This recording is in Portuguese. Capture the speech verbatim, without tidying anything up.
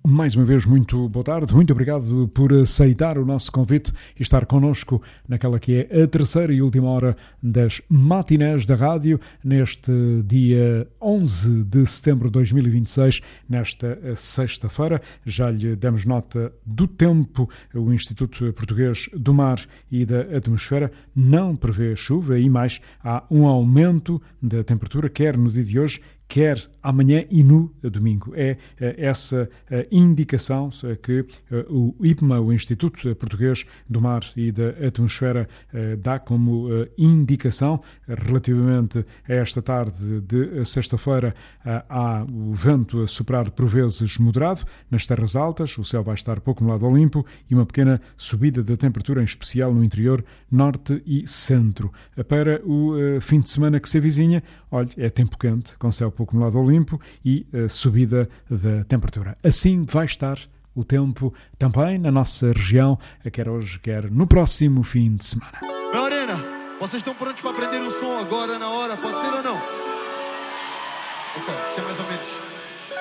Mais uma vez, muito boa tarde, muito obrigado por aceitar o nosso convite e estar connosco naquela que é a terceira e última hora das matinés da rádio, neste dia onze de setembro de dois mil e vinte e seis, nesta sexta-feira. Já lhe demos nota do tempo. O Instituto Português do Mar e da Atmosfera não prevê chuva e mais, há um aumento da temperatura, quer no dia de hoje, quer amanhã e no domingo. É essa a indicação que o I P M A, o Instituto Português do Mar e da Atmosfera, dá como indicação relativamente a esta tarde de sexta-feira. Há o vento a soprar por vezes moderado nas terras altas, o céu vai estar pouco nublado ou limpo e uma pequena subida da temperatura, em especial no interior, norte e centro. Para o fim de semana que se avizinha, olha, é tempo quente, com céu pouco nublado ou limpo e uh, subida da temperatura. Assim vai estar o tempo também na nossa região, quer hoje, quer no próximo fim de semana. Meu Arena, vocês estão prontos para aprender o som agora, na hora? Pode ser ou não? Ok.